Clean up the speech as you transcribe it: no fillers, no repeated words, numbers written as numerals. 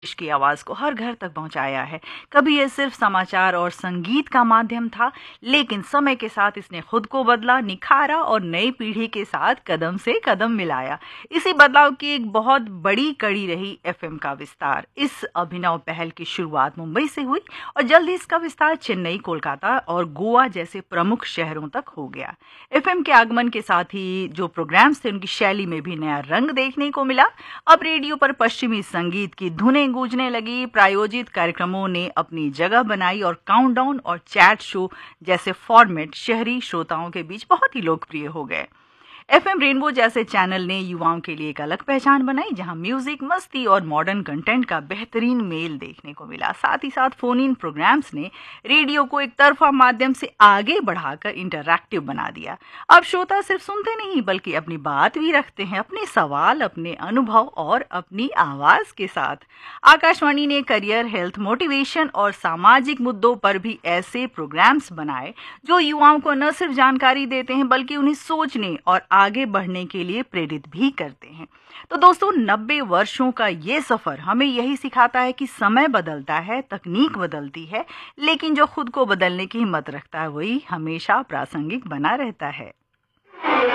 देश की आवाज को हर घर तक पहुंचाया है। कभी यह सिर्फ समाचार और संगीत का माध्यम था, लेकिन समय के साथ इसने खुद को बदला, निखारा और नई पीढ़ी के साथ कदम से कदम मिलाया। इसी बदलाव की एक बहुत बड़ी कड़ी रही एफएम का विस्तार। इस अभिनव पहल की शुरुआत मुंबई से हुई और जल्द ही इसका विस्तार चेन्नई, कोलकाता और गोवा जैसे प्रमुख शहरों तक हो गया। एफएम के आगमन के साथ ही जो प्रोग्राम्स थे उनकी शैली में भी नया रंग देखने को मिला। अब रेडियो पर पश्चिमी संगीत की धुनें गूंजने लगी, प्रायोजित कार्यक्रमों ने अपनी जगह बनाई और काउंटडाउन और चैट शो जैसे फॉर्मेट शहरी श्रोताओं के बीच बहुत ही लोकप्रिय हो गए। एफएम रेनबो जैसे चैनल ने युवाओं के लिए एक अलग पहचान बनाई, जहां म्यूजिक, मस्ती और मॉडर्न कंटेंट का बेहतरीन मेल देखने को मिला। साथ ही साथ फोन इन प्रोग्राम्स ने रेडियो को एक तरफा माध्यम से आगे बढ़ाकर इंटरैक्टिव बना दिया। अब श्रोता सिर्फ सुनते नहीं बल्कि अपनी बात भी रखते हैं, अपने सवाल, अपने अनुभव और अपनी आवाज के साथ। आकाशवाणी ने करियर, हेल्थ, मोटिवेशन और सामाजिक मुद्दों पर भी ऐसे प्रोग्राम्स बनाए जो युवाओं को न सिर्फ जानकारी देते हैं बल्कि उन्हें सोचने और आगे बढ़ने के लिए प्रेरित भी करते हैं। तो दोस्तों, 90 वर्षों का ये सफर हमें यही सिखाता है कि समय बदलता है, तकनीक बदलती है, लेकिन जो खुद को बदलने की हिम्मत रखता है वही हमेशा प्रासंगिक बना रहता है।